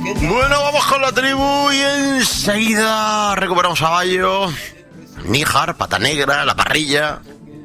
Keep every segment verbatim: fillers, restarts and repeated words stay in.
Bueno, vamos con la tribu y enseguida recuperamos a Bayo, Níjar, Pata Negra, La Parrilla.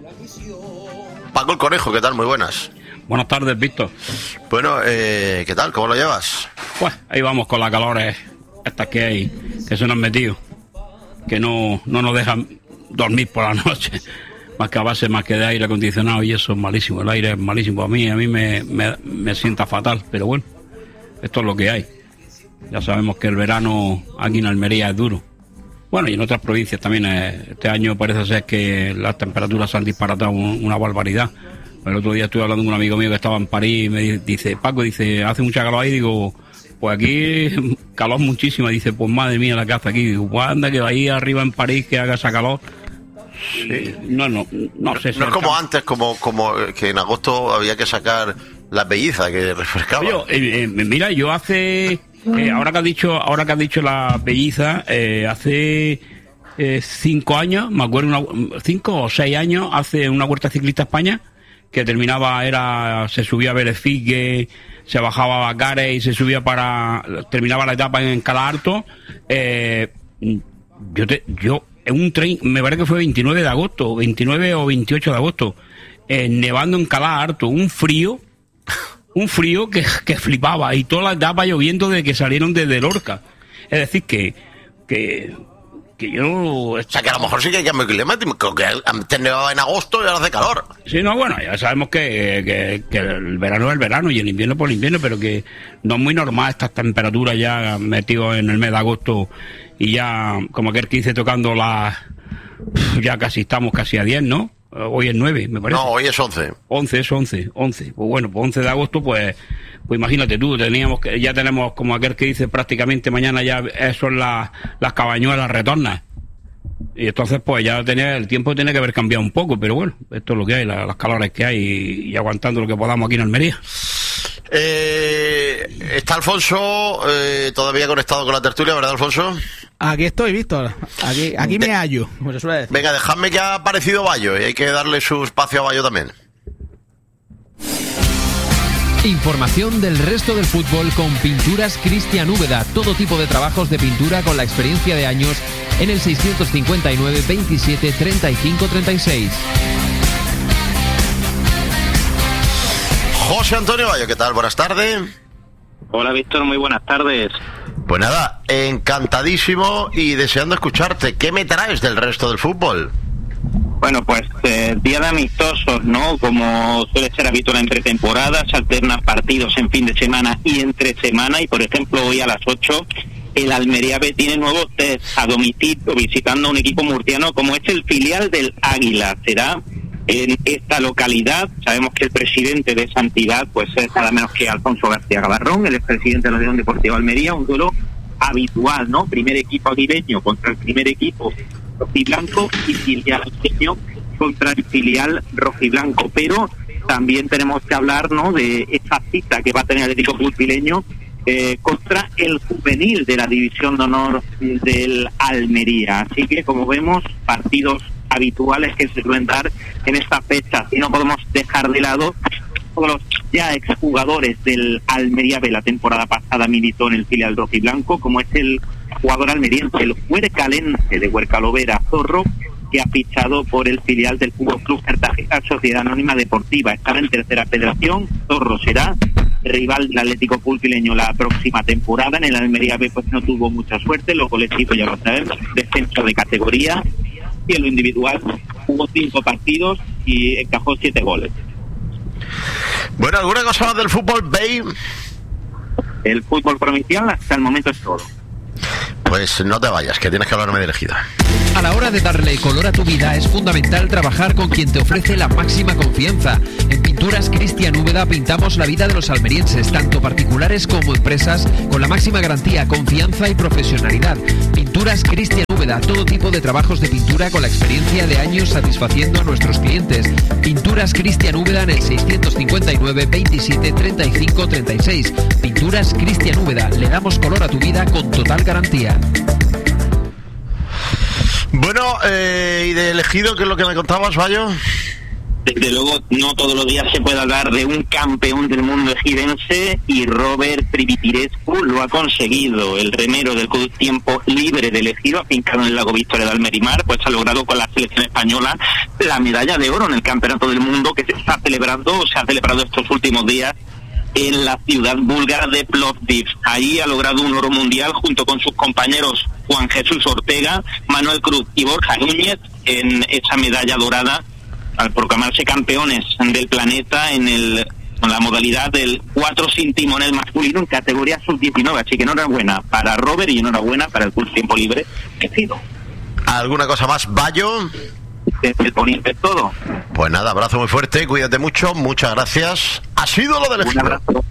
Paco el Conejo, ¿qué tal? Muy buenas. Buenas tardes, Víctor. Bueno, eh, ¿qué tal? ¿Cómo lo llevas? Pues ahí vamos con las calores estas que hay, que se nos han metido, que no, no nos dejan dormir por la noche, más que a base más que de aire acondicionado, y eso es malísimo. El aire es malísimo a mí, a mí me, me, me sienta fatal, pero bueno, esto es lo que hay. Ya sabemos que el verano aquí en Almería es duro. Bueno, y en otras provincias también. Eh, este año parece ser que las temperaturas se han disparatado un, una barbaridad. El otro día estuve hablando con un amigo mío que estaba en París y me dice, Paco, dice, hace mucha calor ahí. Digo, pues aquí calor muchísima. Dice, pues madre mía la que hace aquí. Digo, pues anda que va ahí arriba en París que haga esa calor. Sí. No, no, no sé. No es como antes, como, como que en agosto había que sacar las bellizas que refrescaba. Yo, eh, eh, mira, yo hace... Eh, ahora que has dicho, ahora que has dicho la belliza, eh, hace eh, cinco años, me acuerdo, una, cinco o seis años, hace una Vuelta Ciclista a España, que terminaba, era, se subía a Vélez-Figue, se bajaba a Bacares y se subía para, terminaba la etapa en Cala Alto. Eh, yo te, yo, en un tren, me parece que fue veintinueve de agosto, veintinueve o veintiocho de agosto, eh, nevando en Cala Alto, un frío. Un frío que, que flipaba, y toda la etapa lloviendo de que salieron desde Lorca. Es decir, que que, que yo... O sea, que a lo mejor sí que hay cambio climático, que antes nevaba en agosto y ahora hace calor. Sí, no, bueno, ya sabemos que, que, que el verano es el verano y el invierno por el invierno, pero que no es muy normal estas temperaturas ya metidos en el mes de agosto, y ya, como aquel que dice, tocando las... Ya casi estamos casi a diez, ¿no? Hoy es nueve, me parece. No, hoy es once. once, es once, once. Pues bueno, pues once de agosto, pues pues imagínate tú, teníamos que, ya tenemos, como aquel que dice, prácticamente mañana ya son las, las cabañuelas retornas. Y entonces, pues ya tenía, el tiempo tiene que haber cambiado un poco, pero bueno, esto es lo que hay, la, las calores que hay, y, y aguantando lo que podamos aquí en Almería. Eh, está Alfonso eh, todavía conectado con la tertulia, ¿verdad, Alfonso? Aquí estoy, Víctor. Aquí, aquí De- me hallo, como se suele decir. Venga, dejadme que ha aparecido Bayo y hay que darle su espacio a Bayo también. Información del resto del fútbol con Pinturas Cristian Úbeda. Todo tipo de trabajos de pintura con la experiencia de años en el seiscientos cincuenta y nueve veintisiete treinta y cinco treinta y seis. José Antonio Bayo, ¿qué tal? Buenas tardes. Hola, Víctor, muy buenas tardes. Pues nada, encantadísimo y deseando escucharte. ¿Qué me traes del resto del fútbol? Bueno, pues eh, día de amistosos, ¿no? Como suele ser habitual entre temporadas, se alternan partidos en fin de semana y entre semana, y por ejemplo hoy a las ocho el Almería B tiene nuevo test a domicilio visitando a un equipo murciano como es el filial del Águila. Será en esta localidad. Sabemos que el presidente de esa entidad pues es nada menos que Alfonso García Gavarrón, el expresidente de la Unión Deportiva Almería. Un duelo habitual, ¿no? Primer equipo aguileño contra el primer equipo rojiblanco y filial almeño contra el filial rojiblanco. Pero también tenemos que hablar, ¿no?, de esa cita que va a tener el equipo pulpileño eh, contra el juvenil de la división de honor del Almería. Así que, como vemos, partidos habituales que se suelen dar en esta fecha, y no podemos dejar de lado todos los ya exjugadores del Almería B. La temporada pasada militó en el filial rojiblanco, como es el jugador almeriense, el huercalense de Huercalovera, Zorro, que ha fichado por el filial del Fútbol Club Cartagena Sociedad Anónima Deportiva. Estará en tercera federación. Zorro será rival del Atlético Pulpileño la próxima temporada. En el Almería B pues no tuvo mucha suerte, lo colectivo ya lo sabemos, descenso de categoría, y en lo individual jugó cinco partidos y encajó siete goles. Bueno, ¿alguna cosa más del fútbol, Bay? El fútbol provincial hasta el momento es todo. Pues no te vayas, que tienes que hablarme de Elegida. A la hora de darle color a tu vida es fundamental trabajar con quien te ofrece la máxima confianza. En Pinturas Cristian Úbeda pintamos la vida de los almerienses, tanto particulares como empresas, con la máxima garantía, confianza y profesionalidad. Pinturas Cristian Úbeda, todo tipo de trabajos de pintura con la experiencia de años satisfaciendo a nuestros clientes. Pinturas Cristian Úbeda en el seiscientos cincuenta y nueve veintisiete treinta y cinco treinta y seis. Pinturas Cristian Úbeda, le damos color a tu vida con total garantía. Bueno, eh, y de Elegido, ¿qué es lo que me contabas, Bayo? Desde luego, no todos los días se puede hablar de un campeón del mundo ejidense, y Robert Privitirescu lo ha conseguido. El remero del Club Tiempo Libre del Ejido, afincado en el lago Victoria de Almerimar, pues ha logrado con la selección española la medalla de oro en el Campeonato del Mundo que se está celebrando, se ha celebrado estos últimos días en la ciudad búlgara de Plovdiv. Ahí ha logrado un oro mundial junto con sus compañeros Juan Jesús Ortega, Manuel Cruz y Borja Núñez en esa medalla dorada, al proclamarse campeones del planeta en el en la modalidad del cuatro sin timonel masculino en categoría sub diecinueve. Así que enhorabuena para Robert y enhorabuena para el Club Tiempo Libre Ejido. ¿Alguna cosa más, Bayo? El poniente todo. Pues nada, abrazo muy fuerte, cuídate mucho, muchas gracias. Ha sido lo del Un abrazo.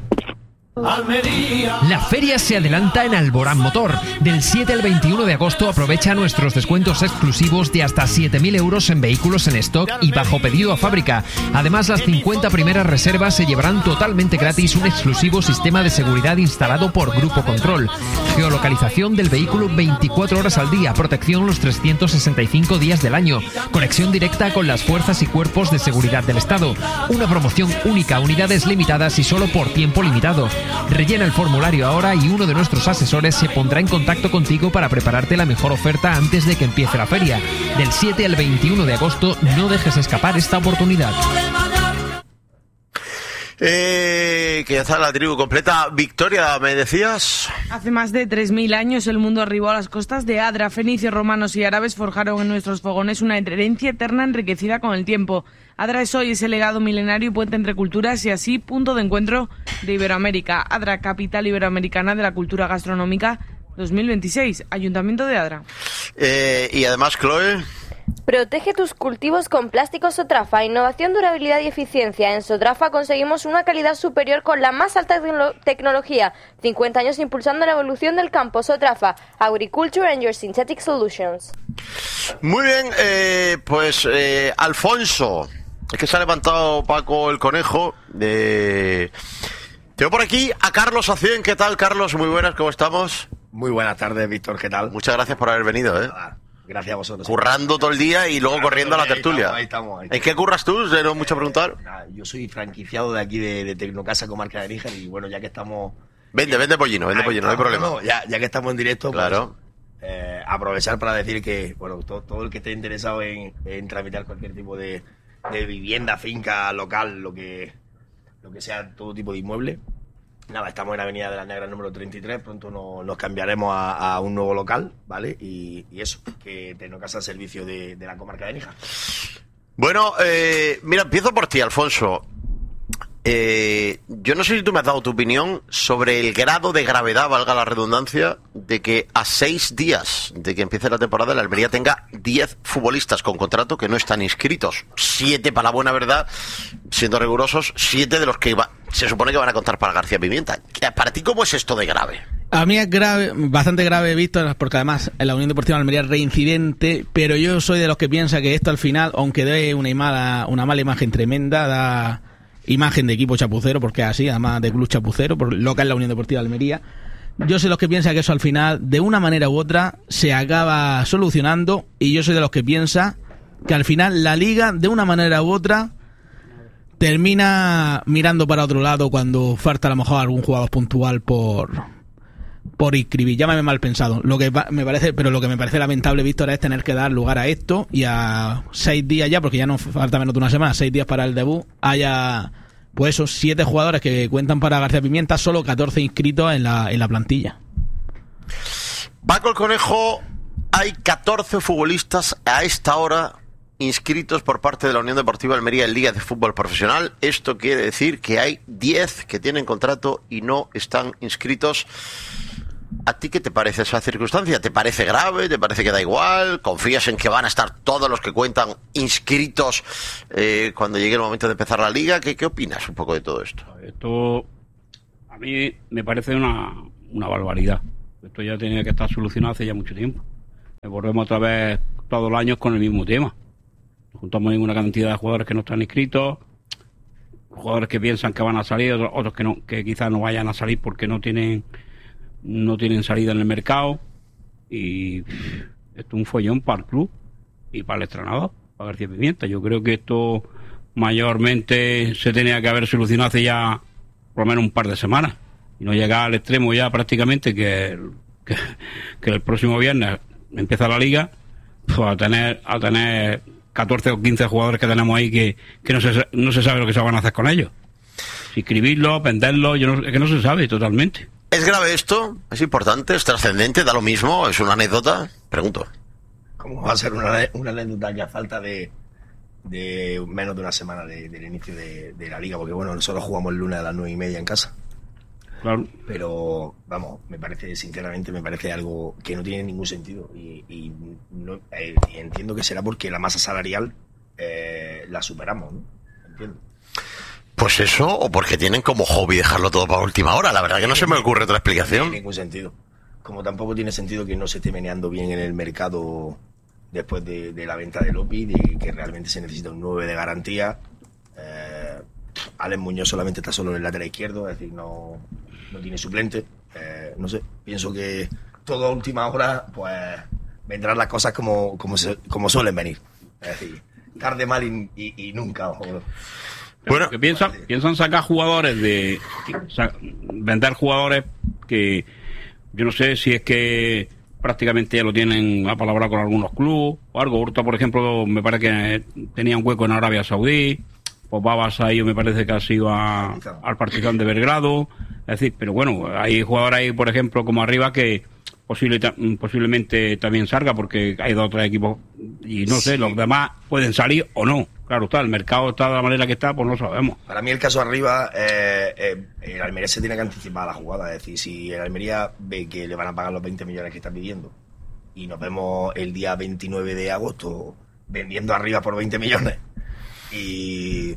La feria se adelanta en Alborán Motor. Del siete al veintiuno de agosto aprovecha nuestros descuentos exclusivos de hasta siete mil euros en vehículos en stock y bajo pedido a fábrica. Además, las cincuenta primeras reservas se llevarán totalmente gratis un exclusivo sistema de seguridad instalado por Grupo Control. Geolocalización del vehículo veinticuatro horas al día, protección los trescientos sesenta y cinco días del año, conexión directa con las fuerzas y cuerpos de seguridad del Estado. Una promoción única, unidades limitadas y solo por tiempo limitado. Rellena el formulario ahora y uno de nuestros asesores se pondrá en contacto contigo para prepararte la mejor oferta antes de que empiece la feria. Del siete al veintiuno de agosto, no dejes escapar esta oportunidad. Eh, que ya está la tribu completa. Victoria, ¿me decías? Hace más de tres mil años el mundo arribó a las costas de Adra. Fenicios, romanos y árabes forjaron en nuestros fogones una herencia eterna enriquecida con el tiempo. Adra es hoy ese legado milenario y puente entre culturas y así punto de encuentro de Iberoamérica. Adra, capital iberoamericana de la cultura gastronómica dos mil veintiséis. Ayuntamiento de Adra. Eh, y además, Chloe... Protege tus cultivos con plástico Sotrafa. Innovación, durabilidad y eficiencia. En Sotrafa conseguimos una calidad superior con la más alta tecno- tecnología. cincuenta años impulsando la evolución del campo. Sotrafa. Agriculture and your synthetic solutions. Muy bien, eh, pues eh, Alfonso. Es que se ha levantado Paco el Conejo. Eh, tengo por aquí a Carlos Acien. ¿Qué tal, Carlos? Muy buenas, ¿cómo estamos? Muy buenas tardes, Víctor, ¿qué tal? Muchas gracias por haber venido, ¿eh? Nada, gracias a vosotros. Currando todo el día y luego Currando corriendo a la ahí tertulia. estamos, ahí estamos, ahí estamos. ¿En qué curras tú? ¿No es mucho preguntar? Nada, yo soy franquiciado de aquí de, de Tecnocasa, comarca de Níger, y bueno, ya que estamos... Vende, vende pollino, vende Ahí pollino, no hay estamos, problema. no, ya, ya que estamos en directo, Claro. pues, eh, aprovechar para decir que, bueno, todo, todo el que esté interesado en, en tramitar cualquier tipo de, de vivienda, finca, local, lo que, lo que sea, todo tipo de inmueble. Nada, estamos en Avenida de las Negras número treinta y tres, pronto no, nos cambiaremos a, a un nuevo local, ¿vale? Y, y eso, que Tecnocasa al servicio de, de la comarca de Níger. Bueno, eh, mira, empiezo por ti, Alfonso. Eh, yo no sé si tú me has dado tu opinión sobre el grado de gravedad, valga la redundancia, de que a seis días de que empiece la temporada la Almería tenga diez futbolistas con contrato que no están inscritos. Siete, para la buena verdad, siendo rigurosos, siete de los que va, se supone que van a contar para García Pimienta. ¿Para ti cómo es esto de grave? A mí es grave, bastante grave, Víctor, porque además en la Unión Deportiva de Almería es reincidente, pero yo soy de los que piensa que esto al final, aunque dé una mala, una mala imagen tremenda, da imagen de equipo chapucero, porque es así, además de club chapucero, por lo que es la Unión Deportiva de Almería. Yo soy de los que piensa que eso al final, de una manera u otra, se acaba solucionando, y yo soy de los que piensa que al final la Liga, de una manera u otra, termina mirando para otro lado cuando falta a lo mejor algún jugador puntual por... por inscribir. Llámame mal pensado, lo que me parece, pero lo que me parece lamentable, Víctor, es tener que dar lugar a esto y a seis días ya, porque ya no falta menos de una semana, seis días para el debut, haya pues esos siete jugadores que cuentan para García Pimienta, solo catorce inscritos en la, en la plantilla. Paco el Conejo, hay catorce futbolistas a esta hora inscritos por parte de la Unión Deportiva Almería en Liga de Fútbol Profesional. Esto quiere decir que hay diez que tienen contrato y no están inscritos. ¿A ti qué te parece esa circunstancia? ¿Te parece grave? ¿Te parece que da igual? ¿Confías en que van a estar todos los que cuentan inscritos eh, cuando llegue el momento de empezar la Liga? ¿Qué, qué opinas un poco de todo esto? Esto a mí me parece una, una barbaridad. Esto ya tenía que estar solucionado hace ya mucho tiempo. Volvemos otra vez todos los años con el mismo tema. Nos juntamos en una cantidad de jugadores que no están inscritos, jugadores que piensan que van a salir, otros, otros que no, que quizás no vayan a salir porque no tienen no tienen salida en el mercado, y esto es un follón para el club y para el entrenador, para García Pimienta. Yo creo que esto mayormente se tenía que haber solucionado hace ya por lo menos un par de semanas. Y no llega al extremo ya prácticamente que, que, que el próximo viernes empieza la liga, pues a tener a tener catorce o quince jugadores que tenemos ahí que, que no se no se sabe lo que se van a hacer con ellos. Si inscribirlos, venderlos, yo no, es que no se sabe totalmente. ¿Es grave esto? ¿Es importante? ¿Es trascendente? ¿Da lo mismo? ¿Es una anécdota? Pregunto. ¿Cómo va a ser una, una anécdota que a falta de, de menos de una semana de, del inicio de, de la liga? Porque bueno, nosotros jugamos el lunes a las nueve y media en casa. Claro. Pero, vamos, me parece, sinceramente, me parece algo que no tiene ningún sentido. Y, y, no, eh, y entiendo que será porque la masa salarial eh, la superamos, ¿no? Entiendo. Pues eso, o porque tienen como hobby dejarlo todo para última hora. La verdad que no se me ocurre otra explicación. No tiene ningún sentido. Como tampoco tiene sentido que no se esté meneando bien en el mercado después de, de la venta de Lopi, de que realmente se necesita un nueve de garantía. Eh, Alex Muñoz solamente está solo en el lateral izquierdo, es decir, no... no tiene suplente, eh, no sé, pienso que todo a última hora, pues vendrán las cosas como, como, se, como suelen venir, es decir, tarde, mal y, y, y nunca, ojo. Bueno, que piensan, piensan sacar jugadores de, sa, vender jugadores que yo no sé si es que prácticamente ya lo tienen apalabrado con algunos clubes o algo. Hurta, por ejemplo, me parece que tenía un hueco en Arabia Saudí. Pues Babas ahí me parece que ha sido a, al Partizan de Belgrado, es decir, pero bueno, hay jugadores ahí, por ejemplo, como arriba que posible, posiblemente también salga porque hay dos o tres equipos y no sí. sé, los demás pueden salir o no. Claro está, el mercado está de la manera que está, pues no sabemos. Para mí el caso arriba, eh, eh, el Almería se tiene que anticipar a la jugada, es decir, si el Almería ve que le van a pagar los veinte millones que está pidiendo y nos vemos el día veintinueve de agosto vendiendo arriba por veinte millones y...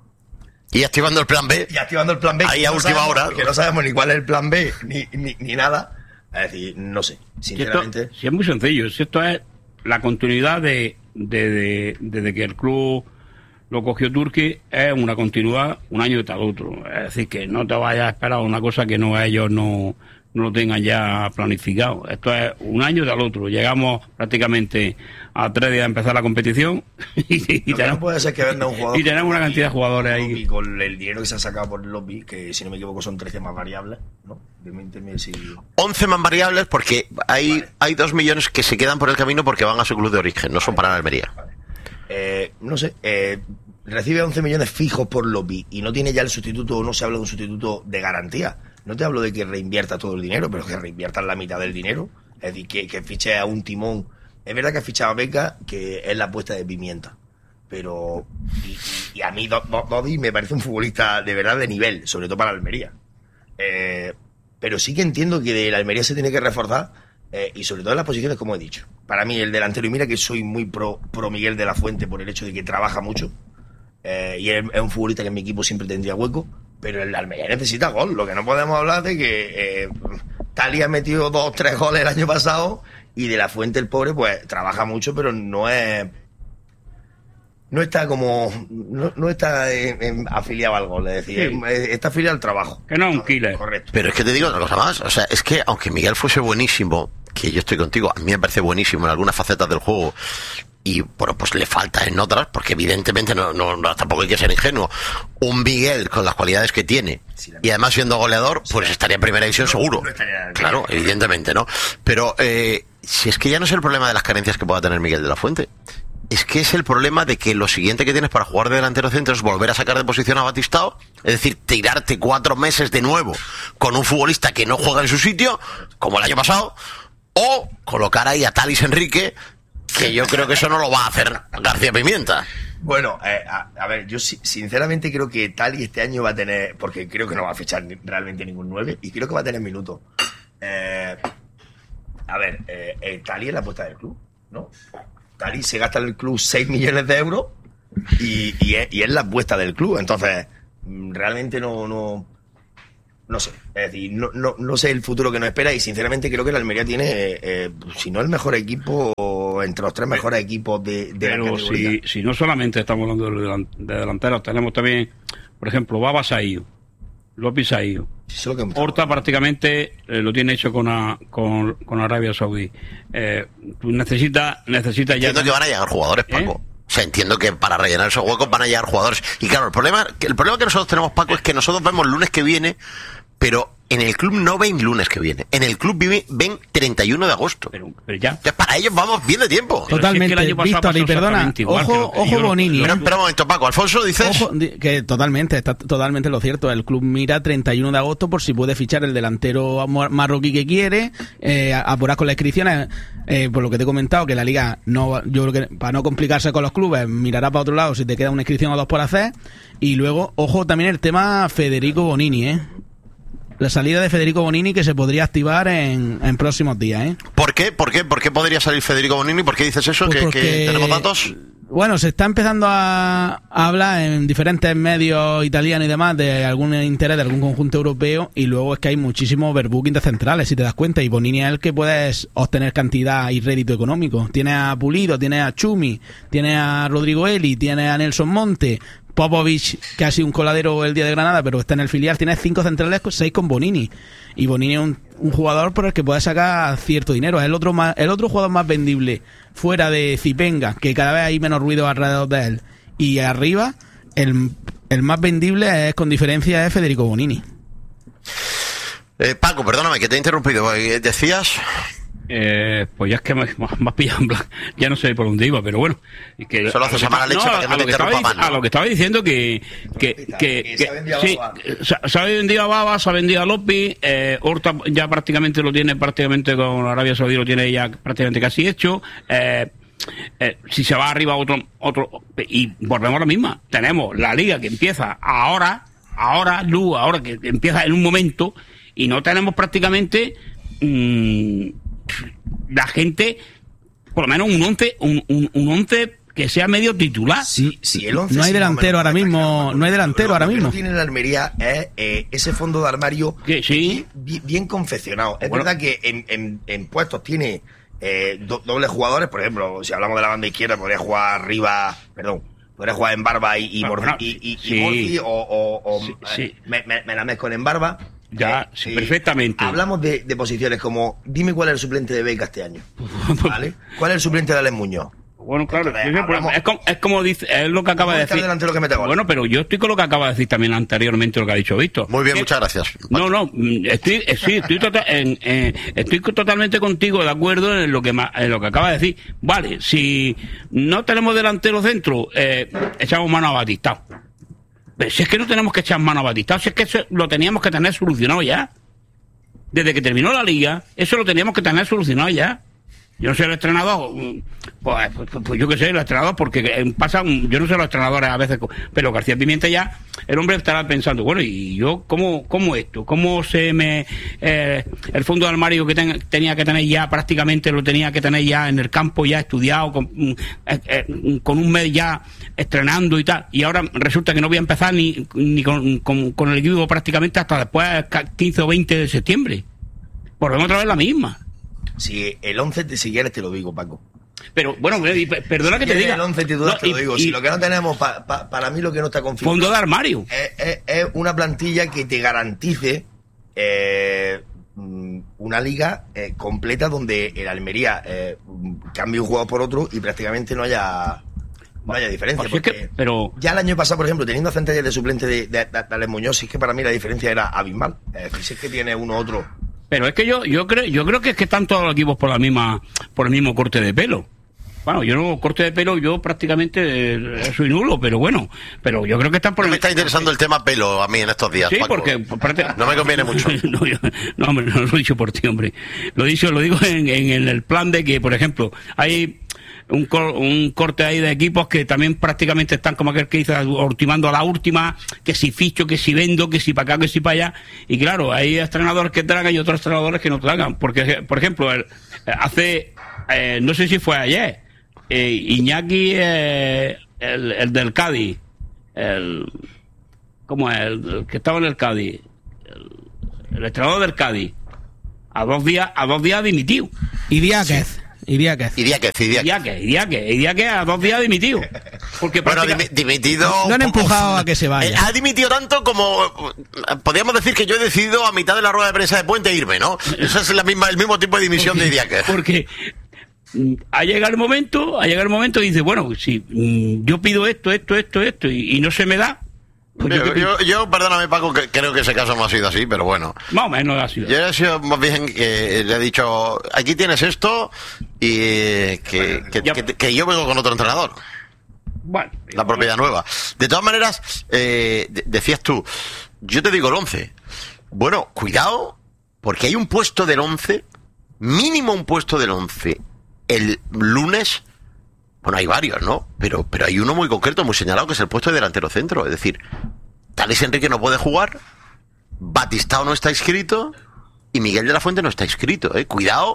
Y activando el plan B. Y activando el plan B. Ahí a no última sabemos, hora. Que no sabemos ni cuál es el plan B, ni, ni, ni nada. Es decir, no sé, sinceramente. Si, esto, si es muy sencillo, si esto es la continuidad de, de, de, de, de que el club lo cogió Turquía, es una continuidad un año tras otro. Es decir, que no te vayas a esperar una cosa que no ellos no, no lo tengan ya planificado. Esto es un año tras otro. Llegamos prácticamente a tres días de empezar la competición y, y tenemos, no puede ser que venda un jugador y tenemos una cantidad de jugadores ahí. Y con el dinero que se ha sacado por el lobby, que si no me equivoco son trece más variables, ¿no? Si... once más variables porque hay, vale. hay dos millones que se quedan por el camino porque van a su club de origen, no son para la Almería. Vale. Eh, no sé, eh, recibe once millones fijos por lobby y no tiene ya el sustituto, o no se habla de un sustituto de garantía. No te hablo de que reinvierta todo el dinero, pero que reinviertan la mitad del dinero. Es decir, que, que fiche a un timón. Es verdad que ha fichado a Beca, que es la apuesta de pimienta. Pero. Y, y, y a mí, Dodi me parece un futbolista de verdad de nivel, sobre todo para la Almería. Eh, pero sí que entiendo que de la Almería se tiene que reforzar, eh, y sobre todo en las posiciones, como he dicho. Para mí, el delantero, y mira que soy muy pro, pro Miguel de la Fuente por el hecho de que trabaja mucho. Eh, y es, es un futbolista que en mi equipo siempre tendría hueco. Pero el Almería necesita gol. Lo que no podemos hablar de que eh, Tali ha metido dos o tres goles el año pasado y de la Fuente el pobre pues trabaja mucho, pero no es no está como no, no está en, en afiliado al gol, es decir, sí. es, está afiliado al trabajo. Que no es un killer. Correcto. Pero es que te digo una cosa más, o sea, es que aunque Miguel fuese buenísimo, que yo estoy contigo, a mí me parece buenísimo en algunas facetas del juego. Y bueno, pues le falta en otras, porque evidentemente no, no, no tampoco hay que ser ingenuo. Un Miguel con las cualidades que tiene sí, y además siendo goleador, pues sí, estaría en primera división no, seguro. No estaría claro, bien. Evidentemente, ¿no? Pero eh, si es que ya no es el problema de las carencias que pueda tener Miguel de la Fuente, es que es el problema de que lo siguiente que tienes para jugar de delantero centro es volver a sacar de posición a Batistao, es decir, tirarte cuatro meses de nuevo con un futbolista que no juega en su sitio, como el año pasado, o colocar ahí a Talis Enrique, que yo creo que eso no lo va a hacer García Pimienta. Bueno, eh, a, a ver, yo sinceramente creo que Tali este año va a tener, porque creo que no va a fichar realmente ningún nueve, y creo que va a tener minutos. Eh, a ver, eh, eh, Tali es la apuesta del club, ¿no? Tali se gasta en el club seis millones de euros y, y, es, y es la apuesta del club, entonces realmente no... no No sé, es decir, no, no, no sé el futuro que nos espera y sinceramente creo que la Almería tiene, eh, eh, si no el mejor equipo, entre los tres mejores equipos de, de pero la categoría. Si, si no solamente estamos hablando de, de delanteros, tenemos también, por ejemplo, Babas ha ido, López ha ido, Horta prácticamente eh, lo tiene hecho con, a, con, con Arabia Saudí. Eh, tú necesitas necesita ya... Entiendo que van a llegar jugadores, Paco. ¿Eh? O sea, entiendo que para rellenar esos huecos van a llegar jugadores. Y claro, el problema, el problema que nosotros tenemos, Paco, es que nosotros vemos lunes que viene, pero en el club no ven lunes que viene. En el club vive, ven treinta y uno de agosto. Pero, pero ya. Entonces, para ellos vamos bien de tiempo. Totalmente, si es que Víctor, y perdona, igual, ojo, ojo yo, Bonini. Pero espera un momento, Paco, Alfonso, dices... Ojo, que totalmente, está totalmente lo cierto. El club mira treinta y uno de agosto por si puede fichar el delantero marroquí que quiere, eh, apurar con las inscripciones, eh, por lo que te he comentado, que la liga, no, yo creo que para no complicarse con los clubes, mirará para otro lado si te queda una inscripción o dos por hacer. Y luego, ojo también el tema Federico Bonini, ¿eh? La salida de Federico Bonini que se podría activar en, en próximos días, ¿eh? ¿Por qué? ¿Por qué? ¿Por qué podría salir Federico Bonini? ¿Por qué dices eso? Pues ¿Que, porque, que tenemos datos? Bueno, se está empezando a, a hablar en diferentes medios italianos y demás de algún interés de algún conjunto europeo, y luego es que hay muchísimos overbooking de centrales, si te das cuenta, y Bonini es el que puedes obtener cantidad y rédito económico. Tiene a Pulido, tiene a Chumi, tiene a Rodrigo Eli, tiene a Nelson Monte, Popovic, que ha sido un coladero el día de Granada, pero está en el filial, tiene cinco centrales, seis con Bonini. Y Bonini es un, un jugador por el que puede sacar cierto dinero. Es el otro más, el otro jugador más vendible fuera de Zipenga, que cada vez hay menos ruido alrededor de él. Y arriba, el, el más vendible es con diferencia es Federico Bonini. Eh, Paco, perdóname que te he interrumpido. ¿Decías? Eh, pues ya es que me, me has pillado en blanco. Ya no sé por dónde iba, pero bueno. Que, Solo haces a mala leche no, para que no te interrumpa más, ¿no? A lo que estaba diciendo que... que, que, que, que sí, se ha vendido a Baba, se ha vendido a Lopi, eh, Horta ya prácticamente lo tiene, prácticamente con Arabia Saudí lo tiene ya prácticamente casi hecho. Eh, eh, si se va arriba otro... otro y volvemos a la misma. Tenemos la liga que empieza ahora, ahora, Lu, ahora que empieza en un momento, y no tenemos prácticamente... Mmm, la gente, por lo menos un once, un, un, un once que sea medio titular. Sí, sí, el once no hay sí, delantero ahora mismo, no hay delantero ahora mismo. Lo que no tiene la Almería es eh, ese fondo de armario que, sí. bien, bien confeccionado. Es bueno. verdad que en, en, en puestos tiene eh, do, dobles jugadores, por ejemplo, si hablamos de la banda izquierda, podría jugar arriba, perdón, podría jugar en Barba y, y, bueno, Morci, y, y, sí. y Morci, o, o, o sí, eh, sí. Me, me, me la mezco en Barba. Ya, eh, sí, eh, perfectamente. Hablamos de, de posiciones como, dime cuál es el suplente de Beca este año, ¿vale? ¿Cuál es el suplente de Alex Muñoz? Bueno, claro, Entonces, yo, hablamos, es, como, es como dice, es lo que acaba de decir. Lo que mete gol. Bueno, pero yo estoy con lo que acaba de decir también anteriormente, lo que ha dicho Víctor. Muy bien, ¿Qué? muchas gracias. No, no, estoy, sí, estoy, total, en, en, estoy totalmente contigo de acuerdo en lo que en lo que acaba de decir. Vale, si no tenemos delantero centro, eh, echamos mano a Batistao. Pero si es que no tenemos que echar mano a Batistao, si es que eso lo teníamos que tener solucionado ya. Desde que terminó la liga, eso lo teníamos que tener solucionado ya. Yo no sé el entrenador, pues, pues, pues yo qué sé, el entrenador, porque pasa, yo no sé los entrenadores a veces, pero García Pimienta ya, el hombre estará pensando, bueno, y yo, ¿cómo, cómo esto? ¿Cómo se me, eh, el fondo de armario que ten, tenía que tener ya prácticamente, lo tenía que tener ya en el campo, ya estudiado, con, eh, eh, con un mes ya estrenando y tal, y ahora resulta que no voy a empezar ni, ni con, con, con el equipo prácticamente hasta después, quince o veinte de septiembre. Volvemos otra vez la misma. Si el once, te, si quieres te lo digo, Paco. Pero, bueno, perdona si que te diga. El once titular no, te lo y, digo. Y, si lo que no tenemos, pa, pa, para mí lo que no está confirmado. Fondo de armario. Es, es, es una plantilla que te garantice eh, una liga eh, completa donde el Almería eh, cambie un jugador por otro y prácticamente no haya... No haya diferencia, pues porque es que, pero... ya el año pasado, por ejemplo, teniendo a Centelles de suplente de, de, de, de Alex Muñoz, sí que para mí la diferencia era abismal. Es decir, si es que tiene uno u otro. Pero es que yo yo creo yo creo que es que están todos los equipos por la misma por el mismo corte de pelo. Bueno, yo no corte de pelo, yo prácticamente eh, soy nulo, pero bueno, pero yo creo que están por no el... me está interesando el tema pelo a mí en estos días. Sí, Paco. porque parte... no me conviene mucho. no, yo, no, hombre, no lo he dicho por ti, hombre. Lo he dicho, lo digo en, en, en el plan de que, por ejemplo, hay un, cor, un corte ahí de equipos que también prácticamente están como aquel que dice, ultimando a la última, que si ficho, que si vendo, que si para acá, que si para allá. Y claro, hay entrenadores que tragan y otros entrenadores que no tragan. Porque, por ejemplo, el, hace, eh, no sé si fue ayer, eh, Iñaki, eh, el, el del Cádiz, el, ¿cómo es? El, el que estaba en el Cádiz, el, el entrenador del Cádiz, a dos días, a dos días dimitió. Y Diáquez. Sí. Idiáquez. Idiáquez, Idiáquez. Idiáquez, Idiáquez a dos días dimitido. Porque bueno, práctica... dimitido... No han empujado a que se vaya. Eh, ha dimitido tanto como... Podríamos decir que yo he decidido a mitad de la rueda de prensa de Puente irme, ¿no? Esa es la misma, el mismo tipo de dimisión de Idiáquez. Porque a llegar el momento, a llegar el momento y dice, bueno, si mm, yo pido esto, esto, esto, esto y, y no se me da. Pues yo, yo, yo, yo, perdóname Paco, que creo que ese caso no ha sido así, pero bueno. Más o menos ha sido. Yo he sido más bien que le he dicho, aquí tienes esto y que, que, que, que, que yo vengo con otro entrenador. Bueno, la propiedad nueva. De todas maneras, eh, de, decías tú, yo te digo el once. Bueno, cuidado, porque hay un puesto del once, mínimo un puesto del once, el lunes. Bueno, hay varios, ¿no? Pero, pero hay uno muy concreto, muy señalado, que es el puesto de delantero centro. Es decir, Tales Enrique no puede jugar, Batistao no está inscrito y Miguel de la Fuente no está inscrito, ¿eh? Cuidado.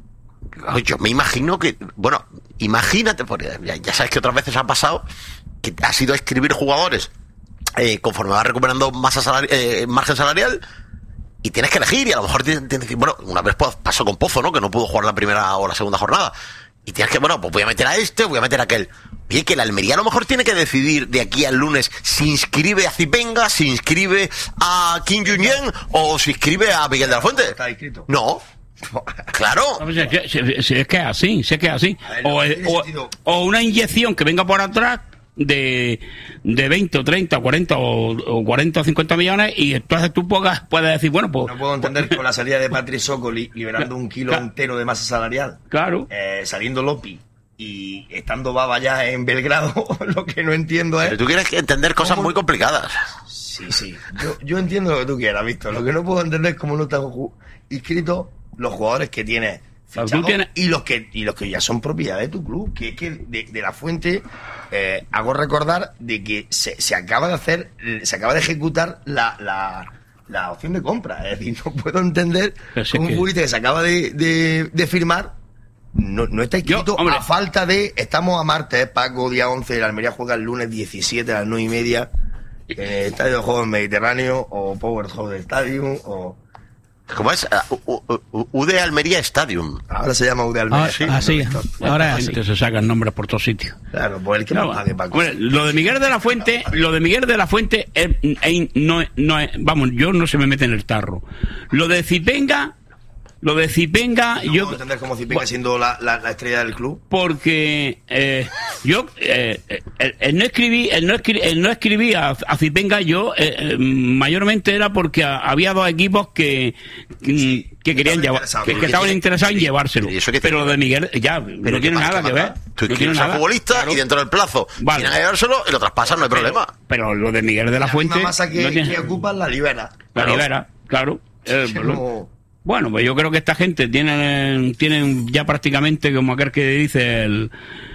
Yo me imagino que... Bueno, imagínate, porque ya, ya sabes que otras veces ha pasado que has ido a escribir jugadores eh, conforme vas recuperando masa salari eh, margen salarial y tienes que elegir y a lo mejor tienes que decir, bueno, una vez pasó con Pozo, ¿no? Que no pudo jugar la primera o la segunda jornada. Y tienes que, bueno, pues voy a meter a este, voy a meter a aquel. Oye, que el Almería a lo mejor tiene que decidir de aquí al lunes si inscribe a Zipenga, si inscribe a Kim Jong-un o si inscribe a Miguel de la Fuente. ¿Está inscrito? No. Claro. Si es que, si, si es, que es así, si es que es así. O, o, o una inyección que venga por atrás de, de veinte o treinta o cuarenta o, o cuarenta o cincuenta millones y entonces tú puedas, puedes decir, bueno, pues... No puedo entender pues, con la salida de Patrick Sokoli liberando un kilo claro, entero de masa salarial. Claro. Eh, saliendo Lopi y estando Baba ya en Belgrado, lo que no entiendo es... Pero tú quieres entender cosas ¿cómo? Muy complicadas. Sí, sí. Yo, yo entiendo lo que tú quieras, Víctor. Lo que no puedo entender es cómo no están inscritos los jugadores que tienes fichados tienes... y los que y los que ya son propiedad de tu club, que es que de, de la Fuente eh, hago recordar de que se, se acaba de hacer, se acaba de ejecutar la, la, la opción de compra, es decir, no puedo entender cómo un futbolista que... que se acaba de, de, de firmar no, no está inscrito Yo, a falta de, estamos a martes, Paco, día once, el Almería juega el lunes diecisiete a las nueve y media en el Estadio de Juegos Mediterráneo o Power Hall Stadium o ¿cómo es? U D Almería Stadium. Ahora se llama U D Almería. Ah, sí. sí. Ahora sí. Se sacan nombres por todos sitios. Claro, pues el que no, no pague, Paco. Bueno, lo de Miguel de la Fuente, lo de Miguel de la Fuente es, es, no, no es, vamos, yo no se me mete en el tarro. Lo de Zipenga, lo de Zipenga, no yo puedo entender como Zipenga bueno, siendo la, la, la estrella del club. Porque eh, yo eh, el, el no escribí, el no escribí, el no escribí a, a Zipenga yo eh, mayormente era porque a, había dos equipos que sí, que querían llevar, que, que estaban interesados en llevárselo. Pero lo de Miguel ya pero no tiene nada que ver. Tú no tienes un futbolista claro. Y dentro del plazo vale. Quieren llevárselo y lo traspasan, no hay pero, problema. Pero lo de Miguel de la, la Fuente masa que, no tiene... que ocupan la libera. La claro. libera, claro. Eh, no... Bueno, pues yo creo que esta gente tienen, tienen ya prácticamente, como aquel que dice, el,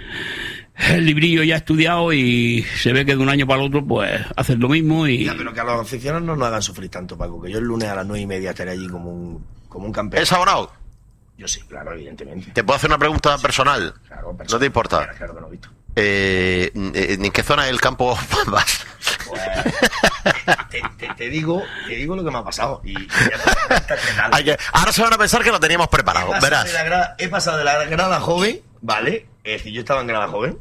el librillo ya estudiado y se ve que de un año para el otro, pues, hacen lo mismo y... Ya, pero que a los aficionados no nos hagan sufrir tanto, Paco, que yo el lunes a las nueve y media estaré allí como un, como un campeón. ¿Es abonado? Yo sí, claro, evidentemente. ¿Te puedo hacer una pregunta sí, personal? Claro, personal. ¿No te importa? Claro, claro que no, Víctor. Eh, ¿En qué zona del campo vas? Pues, te, te, te digo te digo lo que me ha pasado y, y Hay que, ahora se van a pensar que lo teníamos preparado, he verás. Grada, he pasado de la grada joven, ¿vale? Es decir, yo estaba en grada joven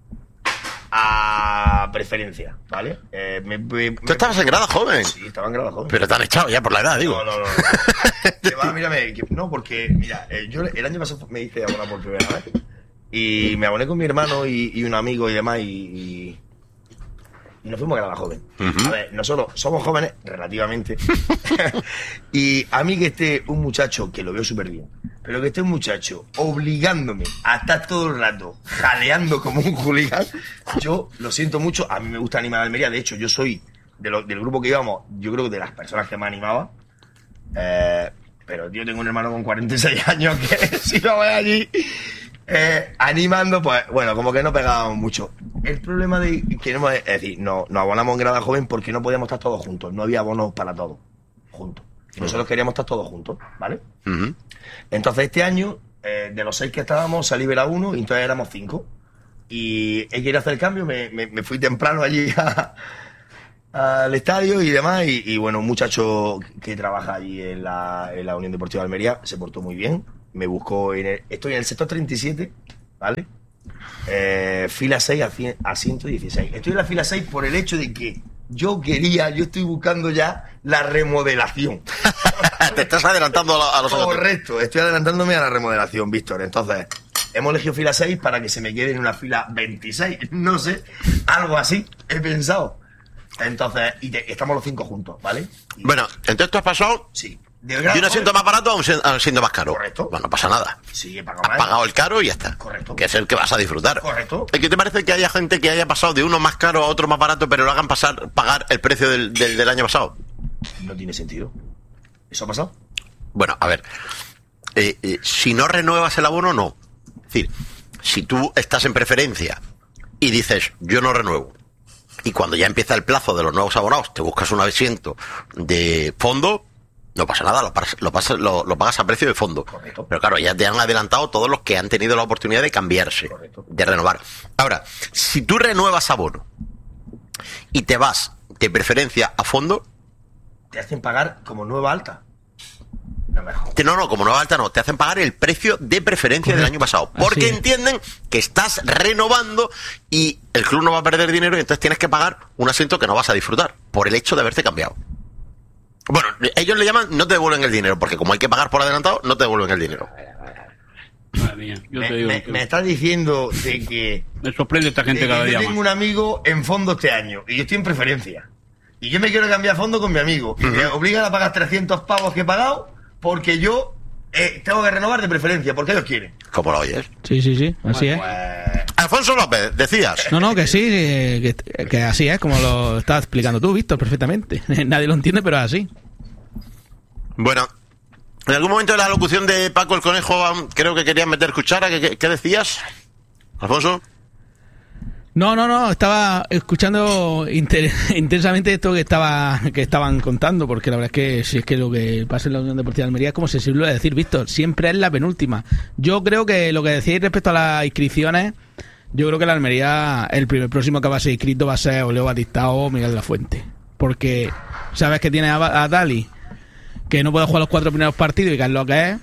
a preferencia, ¿vale? Eh, me, me, ¿Tú estabas en grada joven? Sí, estaba en grada joven. Pero te han echado ya por la edad, digo. No, no, no. no. va, mírame, que, no, porque, mira, eh, yo el año pasado me hice abonar por primera vez y me aboné con mi hermano y, y un amigo y demás y... y Y nos fuimos a grada joven. Uh-huh. A ver, nosotros somos jóvenes, relativamente. Y a mí que esté un muchacho, que lo veo súper bien, pero que esté un muchacho obligándome a estar todo el rato jaleando como un hooligan, yo lo siento mucho. A mí me gusta animar a Almería. De hecho, yo soy de lo, del grupo que íbamos, yo creo que de las personas que me animaba. Eh, pero yo tengo un hermano con cuarenta y seis años que si lo voy allí... Eh, animando, pues bueno, como que no pegábamos mucho. El problema de que no, es decir, no, nos abonamos en grada joven porque no podíamos estar todos juntos, no había abonos para todos juntos. Y nosotros queríamos estar todos juntos, ¿vale? Uh-huh. Entonces este año, eh, de los seis que estábamos, salí ver a uno y entonces éramos cinco. Y él quería hacer el cambio, me, me, me fui temprano allí a, al estadio y demás. Y, y bueno, un muchacho que trabaja allí en la, en la Unión Deportiva de Almería se portó muy bien. Me buscó en el, estoy en el sector treinta y siete, ¿vale? Eh, fila seis a ciento dieciséis. Estoy en la fila seis por el hecho de que yo quería, yo estoy buscando ya la remodelación. Te estás adelantando a los... Correcto, estoy adelantándome a la remodelación, Víctor. Entonces, hemos elegido fila seis para que se me quede en una fila veintiséis. No sé, algo así he pensado. Entonces, y te, estamos los cinco juntos, ¿vale? Y, bueno, entonces tú has pasado... Sí. De un asiento más barato a un, a un asiento más caro. Correcto. Bueno, no pasa nada. Sí, he pagado Has más. pagado el caro y ya está. Correcto. Que es el que vas a disfrutar. Correcto. ¿Y qué te parece que haya gente que haya pasado de uno más caro a otro más barato, pero lo hagan pasar, pagar el precio del, del, del año pasado? No tiene sentido. ¿Eso ha pasado? Bueno, a ver. Eh, eh, si no renuevas el abono, no. Es decir, si tú estás en preferencia y dices, yo no renuevo, y cuando ya empieza el plazo de los nuevos abonados, te buscas un asiento de fondo, no pasa nada, lo, pas, lo, pasas, lo, lo pagas a precio de fondo. Correcto. Pero claro, ya te han adelantado todos los que han tenido la oportunidad de cambiarse, Correcto. de renovar. Ahora, si tú renuevas abono y te vas de preferencia a fondo, Te hacen pagar como nueva alta. No me jodas. te, no, no, como nueva alta no, te hacen pagar el precio de preferencia Correcto. del año pasado. Porque Así es. entienden que estás renovando y el club no va a perder dinero y entonces tienes que pagar un asiento que no vas a disfrutar por el hecho de haberte cambiado. Bueno, ellos le llaman no te devuelven el dinero, porque como hay que pagar por adelantado, no te devuelven el dinero. Madre mía, yo Me, te digo, me- que me estás diciendo de que, me sorprende esta de gente que cada yo día tengo más. un amigo en fondo este año y yo estoy en preferencia. Y yo me quiero cambiar a fondo con mi amigo. Y me obligan a pagar trescientos pavos que he pagado porque yo eh, tengo que renovar de preferencia, porque ellos quieren. ¿Cómo lo oyes? Sí, sí, sí, así es. Pues, Alfonso López, decías. No, no, que sí, que, que- que así es, como lo estabas explicando tú, Víctor, perfectamente. Nadie lo entiende, pero es así. Bueno, en algún momento de la locución de Paco el Conejo creo que querían meter cuchara. ¿Qué, qué, qué decías, Alfonso? No, no, no, estaba escuchando inter- intensamente esto que estaba que estaban contando, porque la verdad es que si es que lo que pasa en la Unión Deportiva de Almería es como se suele decir, Víctor, siempre es la penúltima. Yo creo que lo que decíais respecto a las inscripciones, yo creo que la Almería, el primer próximo que va a ser inscrito va a ser o Leo Batista o Miguel de la Fuente, porque sabes que tiene a, a Dali, que no puede jugar los cuatro primeros partidos y que es lo que es,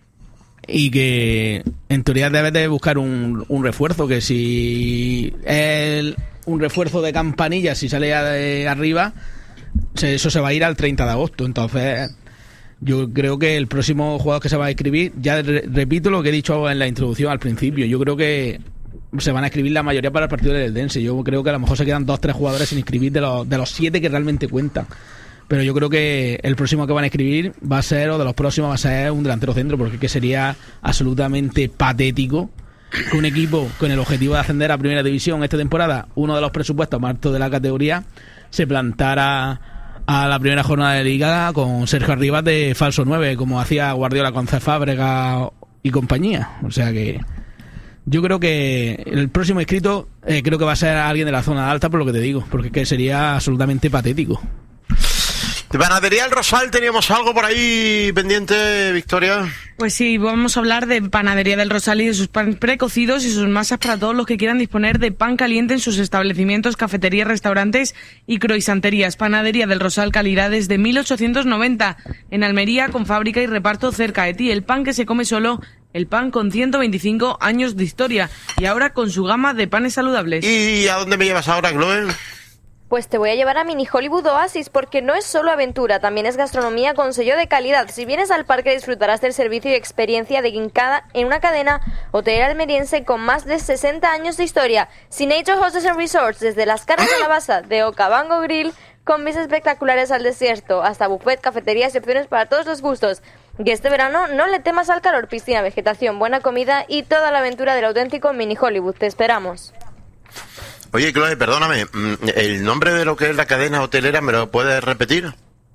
y que en teoría debes de buscar un, un refuerzo, que si es un refuerzo de Campanilla, si sale a- de arriba, se- eso se va a ir al treinta de agosto. Entonces yo creo que el próximo jugador que se va a escribir, ya re- repito lo que he dicho en la introducción al principio, yo creo que se van a escribir la mayoría para el partido del Eldense. Yo creo que a lo mejor se quedan dos tres jugadores sin inscribir de los, de los siete que realmente cuentan. Pero yo creo que el próximo que van a escribir va a ser, o de los próximos va a ser un delantero centro, porque que sería absolutamente patético que un equipo con el objetivo de ascender a primera división esta temporada, uno de los presupuestos más altos de la categoría, se plantara a la primera jornada de liga con Sergio Arribas de falso nueve, como hacía Guardiola con C. Fábrega y compañía. O sea que yo creo que el próximo inscrito eh, creo que va a ser alguien de la zona alta, por lo que te digo, porque que sería absolutamente patético. De Panadería El Rosal, ¿teníamos algo por ahí pendiente, Victoria? Pues sí, vamos a hablar de Panadería del Rosal y de sus panes precocidos y sus masas para todos los que quieran disponer de pan caliente en sus establecimientos, cafeterías, restaurantes y croisanterías. Panadería del Rosal, calidad desde mil ochocientos noventa, en Almería, con fábrica y reparto cerca de ti. El pan que se come solo, el pan con ciento veinticinco años de historia y ahora con su gama de panes saludables. ¿Y a dónde me llevas ahora, Chloe? Pues te voy a llevar a Mini Hollywood Oasis, porque no es solo aventura, también es gastronomía con sello de calidad. Si vienes al parque disfrutarás del servicio y experiencia de en, cada, en una cadena hotelera almeriense con más de sesenta años de historia. Signature Hotels and Resorts, desde las caras de la basa de Okavango Grill, con vistas espectaculares al desierto, hasta buffet, cafeterías y opciones para todos los gustos. Y este verano no le temas al calor, piscina, vegetación, buena comida y toda la aventura del auténtico Mini Hollywood. Te esperamos. Oye, Chloe, perdóname, ¿el nombre de lo que es la cadena hotelera me lo puedes repetir?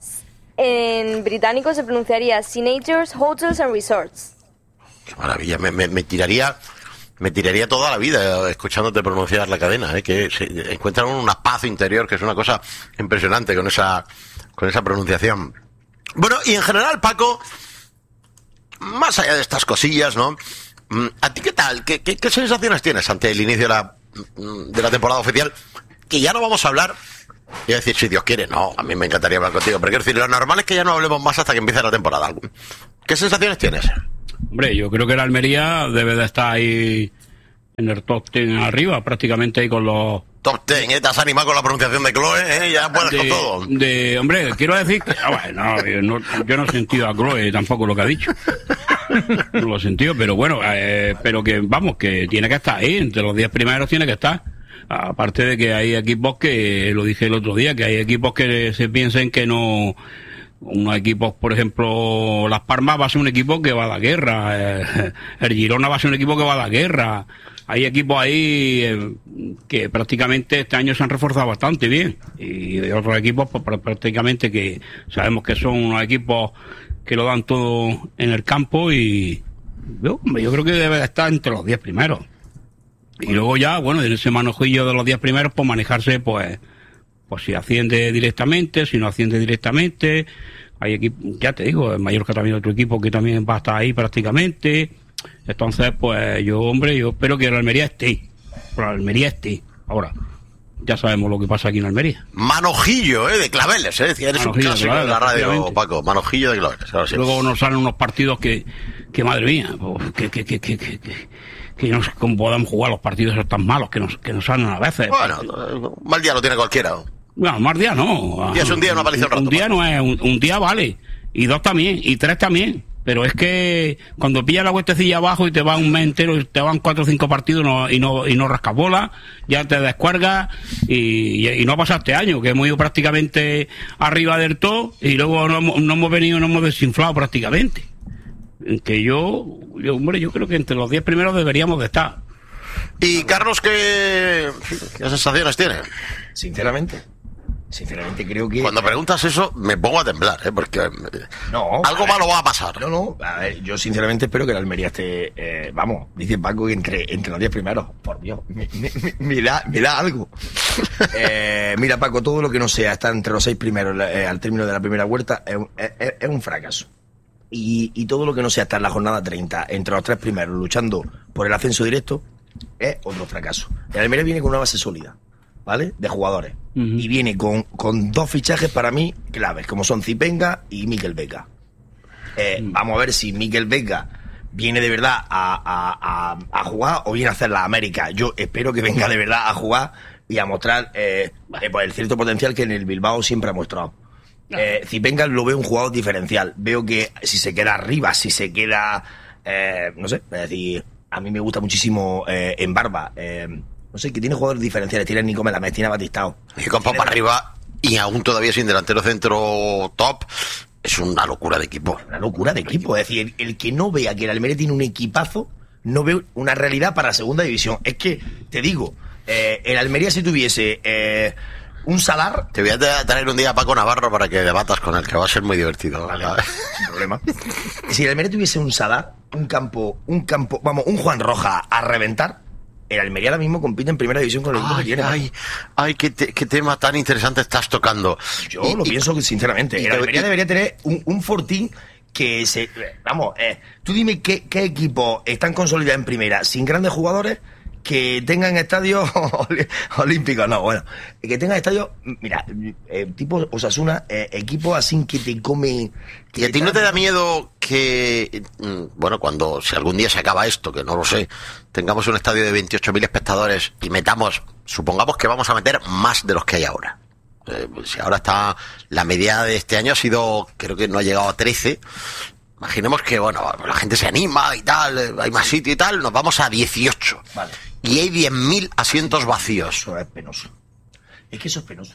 En británico se pronunciaría Signatures Hotels and Resorts. Qué maravilla, me, me, me tiraría me tiraría toda la vida escuchándote pronunciar la cadena, ¿eh? Que se encuentran una paz interior que es una cosa impresionante con esa con esa pronunciación. Bueno, y en general, Paco, más allá de estas cosillas, ¿no? ¿A ti qué tal? ¿Qué, qué, qué sensaciones tienes ante el inicio de la, de la temporada oficial? Que ya no vamos a hablar. Y a decir, si Dios quiere, no, a mí me encantaría hablar contigo, pero quiero decir, lo normal es que ya no hablemos más hasta que empiece la temporada. ¿Qué sensaciones tienes? Hombre, yo creo que la Almería debe de estar ahí en el top ten arriba, prácticamente ahí con los... Top ten, ¿eh? Te has animado con la pronunciación de Chloe, ¿eh? Ya puedes de, con todo. De, hombre, quiero decir que... Ah, bueno, yo no, yo no he sentido a Chloe tampoco lo que ha dicho. No lo he sentido, pero bueno, eh, pero que vamos, que tiene que estar ahí, entre los diez primeros tiene que estar. Aparte de que hay equipos que, lo dije el otro día, que hay equipos que se piensen que no, unos equipos, por ejemplo, Las Palmas va a ser un equipo que va a la guerra, eh, el Girona va a ser un equipo que va a la guerra. Hay equipos ahí eh, que prácticamente este año se han reforzado bastante bien, y hay otros equipos pues, prácticamente que sabemos que son unos equipos que lo dan todo en el campo, y yo, yo creo que debe de estar entre los diez primeros. Y luego ya, bueno, en ese manojillo de los diez primeros, pues manejarse, pues, pues si asciende directamente, si no asciende directamente. Hay equipos, ya te digo, en Mallorca también otro equipo que también va a estar ahí prácticamente. Entonces, pues yo, hombre, yo espero que la Almería esté. La Almería esté. Ahora, ya sabemos lo que pasa aquí en Almería. Manojillo, ¿eh? De claveles, ¿eh? Decía, eres Manojillo un clásico de, de la claveles, radio, Paco. Manojillo de claveles. Ahora sí. Luego nos salen unos partidos que, que madre mía, pues, que, que, que, que, que, que que no sé cómo podamos jugar los partidos tan malos que nos, que nos salen a veces. Bueno, un mal día lo tiene cualquiera. Bueno, mal día no. Un día es un día, una paliza un rato. Un día no es, un, un día vale. Y dos también, y tres también. Pero es que cuando pillas la vueltecilla abajo y te va un mes entero, y te van cuatro o cinco partidos no, y no y no rascas bola, ya te descuelgas y, y, y no pasa este año, que hemos ido prácticamente arriba del todo y luego no, no hemos venido, no hemos desinflado prácticamente. Que yo, yo, hombre, yo creo que entre los diez primeros deberíamos de estar. ¿Y Carlos qué, qué sensaciones tiene? Sinceramente, sinceramente creo que... Cuando preguntas eso me pongo a temblar, ¿eh? Porque no, algo malo va a pasar. No, no, a ver, yo sinceramente espero que la Almería esté, eh, vamos, dice Paco, que entre, entre los diez primeros. Por Dios, me, me, me, da, me da algo. eh, mira, Paco, todo lo que no sea estar entre los seis primeros eh, al término de la primera vuelta es, es, es un fracaso. Y, y todo lo que no sea estar en la jornada treinta entre los tres primeros luchando por el ascenso directo es otro fracaso. El Almería viene con una base sólida, ¿vale? De jugadores. Uh-huh. Y viene con, con dos fichajes para mí claves, como son Zipenga y Mikel Vega. Eh, uh-huh. Vamos a ver si Mikel Vega viene de verdad a, a, a, a jugar o viene a hacer la América. Yo espero que venga de verdad a jugar y a mostrar eh, eh, pues el cierto potencial que en el Bilbao siempre ha mostrado. Eh, Zipenga lo veo un jugador diferencial. Veo que si se queda arriba, si se queda, eh, no sé, es decir, a mí me gusta muchísimo eh, en Barba. Eh, no sé, que tiene jugadores diferenciales. Tiene Nico Melamed, tiene a Batistao. Y con Pau para arriba, y aún todavía sin delantero centro top, es una locura de equipo. Una locura de equipo. Es decir, el, el que no vea que el Almería tiene un equipazo, no ve una realidad para la segunda división. Es que, te digo, eh, el Almería si tuviese... Eh, un Salar. Te voy a traer un día a Paco Navarro para que debatas con él, que va a ser muy divertido. Vale, sin problema. Si el Almería tuviese un Salar, un campo, un campo, vamos, un Juan Roja a reventar, el Almería ahora mismo compite en primera división con el equipo que tiene. Ay, ay, qué, te, qué tema tan interesante estás tocando. Yo y, lo y, pienso sinceramente. Y, el Almería y, debería tener un, un Fortín que se... Vamos, eh, tú dime qué, qué equipos están consolidados en primera sin grandes jugadores que tengan estadios olímpicos. No, bueno, que tengan estadios, mira, eh, tipo Osasuna, eh, equipos así que te come... ¿Y a ti no te da miedo que, bueno, cuando, si algún día se acaba esto, que no lo sé, tengamos un estadio de veintiocho mil espectadores y metamos, supongamos que vamos a meter más de los que hay ahora? Eh, si ahora está, la media de este año ha sido, creo que no ha llegado a trece. Imaginemos que, bueno, la gente se anima y tal, hay más sitio y tal, nos vamos a dieciocho. Vale. Y hay diez mil asientos vacíos. Eso es penoso. Es que eso es penoso.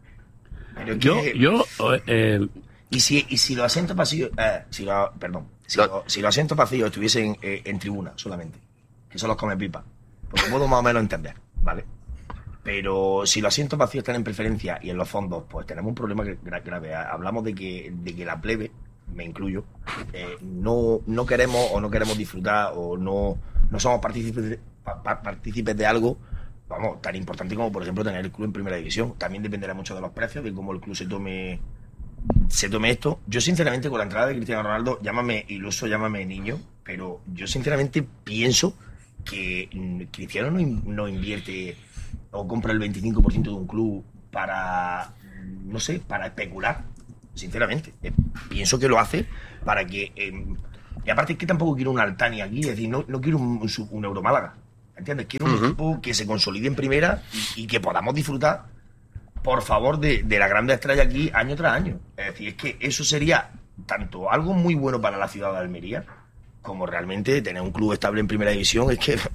Pero yo, que... yo, eh... Y si, y si los asientos vacíos, eh, si lo, perdón, si, lo... Lo, si los asientos vacíos estuviesen eh, en tribuna solamente, que son los come pipa, pues lo puedo más o menos entender, ¿vale? Pero si los asientos vacíos están en preferencia y en los fondos, pues tenemos un problema grave. Hablamos de que, de que la plebe, me incluyo, eh, no, no queremos o no queremos disfrutar o no, no somos partícipes de, pa, partícipes de algo, vamos, tan importante como por ejemplo tener el club en primera división. También dependerá mucho de los precios, de cómo el club se tome se tome esto. Yo sinceramente con la entrada de Cristiano Ronaldo, llámame iluso, llámame niño, pero yo sinceramente pienso que Cristiano no, no invierte o compra el veinticinco por ciento de un club para, no sé, para especular. Sinceramente, eh, pienso que lo hace para que... Eh, y aparte es que tampoco quiero un Altani aquí, es decir, no, no quiero un, un, un Euromálaga, ¿entiendes? Quiero un uh-huh. equipo que se consolide en primera y, y que podamos disfrutar, por favor, de, de la grande estrella aquí año tras año. Es decir, es que eso sería tanto algo muy bueno para la ciudad de Almería como realmente tener un club estable en primera división es que...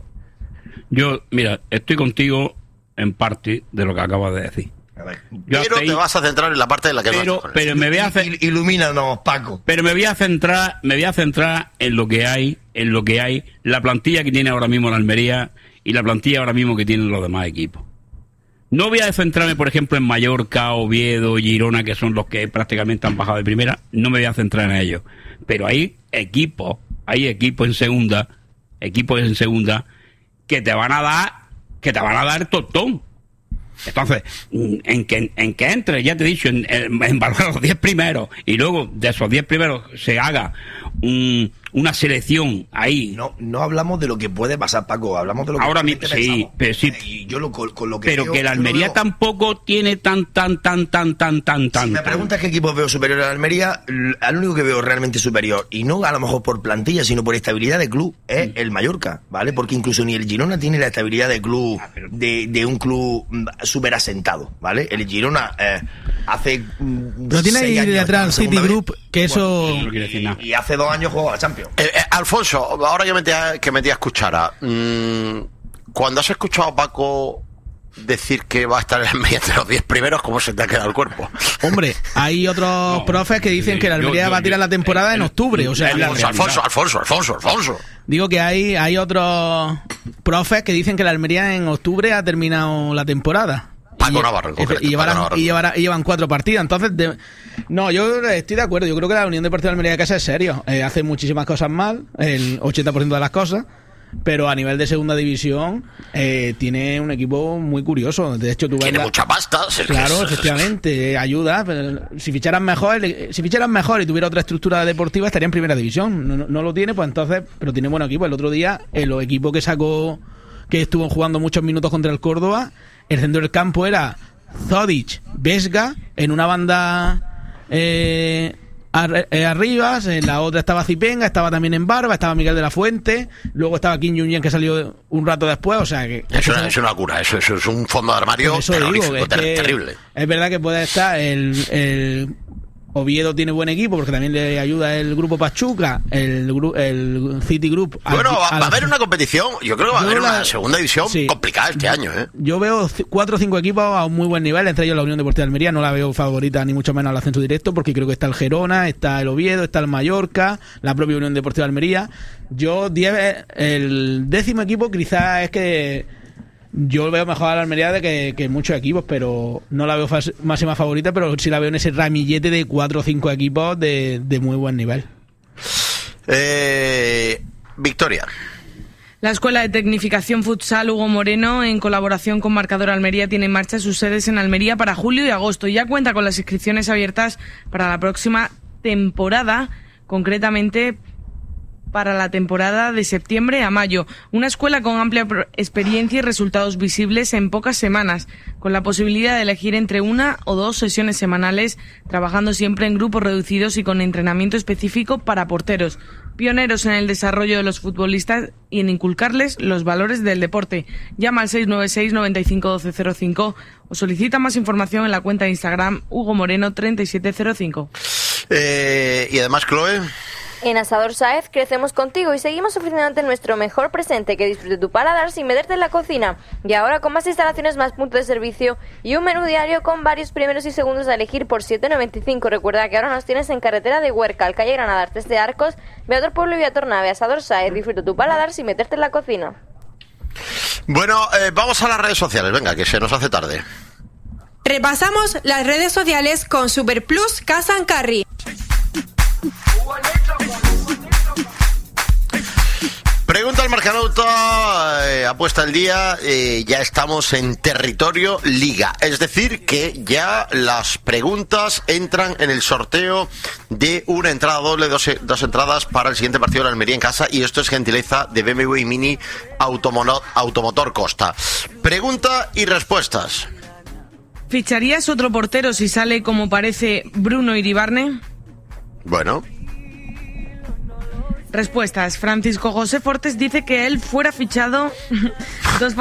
Yo, mira, estoy contigo en parte de lo que acabas de decir. A ver, Yo pero hasta te ahí- vas a centrar en la parte de la que no pero, estás con pero eso. me voy a hacer, il- ilumínanos, Paco. pero me voy a centrar, me voy a centrar en lo que hay, en lo que hay, la plantilla que tiene ahora mismo la Almería y la plantilla ahora mismo que tienen los demás equipos. No voy a centrarme, por ejemplo, en Mallorca, Oviedo, Girona, que son los que prácticamente han bajado de primera. No me voy a centrar en ellos. Pero hay equipos, hay equipos en segunda, equipos en segunda, que te van a dar, que te van a dar tostón. Entonces, en que, en que entre, ya te he dicho, en, en, en valorar los diez primeros, y luego de esos diez primeros se haga un, una selección ahí. No, no hablamos de lo que puede pasar, Paco, hablamos de lo que Ahora mismo, realmente sí, pensamos. pero sí. Y yo lo, con, con lo que Pero veo, que la yo lo Almería veo- tampoco tiene tan, tan, tan, tan, tan, tan, tan. Si me tan. preguntas qué equipos veo superior a la Almería, l- al único que veo realmente superior, y no a lo mejor por plantilla, sino por estabilidad de club, es el Mallorca, ¿vale? Porque incluso ni el Girona tiene la estabilidad de club, de, de un club mm, súper asentado, ¿vale? El Girona eh, hace... mm, Pero tiene seis ahí años detrás estaba en el segunda City vez. Group, que eso... No quiere decir nada. Y, y hace dos años jugaba a la Champions. Eh, eh, Alfonso, ahora que metías que metías cuchara, mmm, cuando has escuchado a Paco decir que va a estar en Almería entre los diez primeros, ¿cómo se te ha quedado el cuerpo? Hombre, hay otros No, profes que dicen sí, que la Almería yo- yo- va a tirar yo- la temporada en el- octubre. O sea, es la Alfonso, Alfonso, Alfonso, Alfonso, Alfonso. digo que hay, hay otros profes que dicen que la Almería en octubre ha terminado la temporada. Paco Y- Navarro, en concreto, y, llevarán- Paco Navarro. y, llevará- y llevan cuatro partidas. Entonces, de- no, yo estoy de acuerdo. Yo creo que la Unión Deportiva de Almería de Casa es serio. Eh, hace muchísimas cosas mal, el ochenta por ciento de las cosas. Pero a nivel de segunda división, eh, tiene un equipo muy curioso. De hecho, tú ves Tiene la- mucha pasta. si es que Claro, es- efectivamente, eh, ayuda. Pero si ficharan mejor, eh, si ficharan mejor y tuviera otra estructura deportiva, estaría en primera división. No, no, no lo tiene, pues entonces, pero tiene buen equipo. El otro día, el equipo que sacó, que estuvo jugando muchos minutos contra el Córdoba, el centro del campo era Zodic, Vesga, en una banda eh, ar- eh, arriba, en la otra estaba Zipenga, estaba también en Barba, estaba Miguel de la Fuente, luego estaba Kim Jong-un que salió un rato después, o sea que... Eso es una locura, eso, eso es un fondo de armario Por eso digo, terrorífico, es ter- que terrible. es verdad que puede estar el, el Oviedo tiene buen equipo porque también le ayuda el grupo Pachuca, el, gru- el City Group. al- Bueno, va, a va la- a haber una competición, yo creo que va a Yo haber la- una segunda división sí. complicada este año, ¿eh? Yo veo c- cuatro o cinco equipos a un muy buen nivel, entre ellos la Unión Deportiva de Almería. No la veo favorita ni mucho menos al ascenso directo porque creo que está el Gerona, está el Oviedo, está el Mallorca, la propia Unión Deportiva de Almería. Yo, diez, el décimo equipo quizás es que yo veo mejor a la Almería de que, que muchos equipos, pero no la veo fas- máxima favorita, pero sí la veo en ese ramillete de cuatro o cinco equipos de, de muy buen nivel. Eh, Victoria. La Escuela de Tecnificación Futsal Hugo Moreno, en colaboración con Marcador Almería, tiene en marcha sus sedes en Almería para julio y agosto. Ya cuenta con las inscripciones abiertas para la próxima temporada, concretamente para la temporada de septiembre a mayo. Una escuela con amplia pro- experiencia y resultados visibles en pocas semanas, con la posibilidad de elegir entre una o dos sesiones semanales, trabajando siempre en grupos reducidos y con entrenamiento específico para porteros. Pioneros en el desarrollo de los futbolistas y en inculcarles los valores del deporte. Llama al seis nueve seis, noventa y cinco, doce cero cinco o solicita más información en la cuenta de Instagram Hugo Moreno treinta y siete cero cinco. Eh, y además, Chloe. En Asador Sáez crecemos contigo y seguimos ofreciéndote nuestro mejor presente, que disfrute tu paladar sin meterte en la cocina. Y ahora con más instalaciones, más puntos de servicio y un menú diario con varios primeros y segundos a elegir por siete noventa y cinco. Recuerda que ahora nos tienes en carretera de Huercal, calle Granada, Artes de Arcos, Beator Pueblo y Beator Nave. Asador Sáez, disfruta tu paladar sin meterte en la cocina. Bueno, eh, vamos a las redes sociales, venga, que se nos hace tarde. Repasamos las redes sociales con Super Plus Casa and Carry. Pregunta al Marcanauta, eh, apuesta el día, eh, ya estamos en territorio liga, es decir que ya las preguntas entran en el sorteo de una entrada doble, dos, dos entradas para el siguiente partido de la Almería en casa, y esto es gentileza de B M W Mini Automono, Automotor Costa. Pregunta y respuestas. ¿Ficharías otro portero si sale como parece Bruno Iribarne? Bueno, Respuestas. Francisco José Fortes dice que él fuera fichado dos